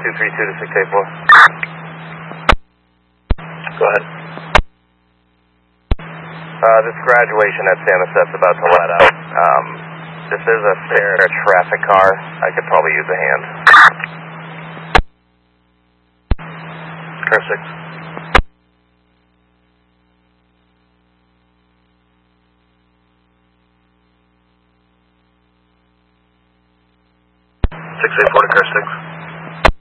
232 to 684. Go ahead. This graduation at Samoset's about to let out. If there's a spare traffic car, I could probably use a hand. Car 6. Six eight four to car 6.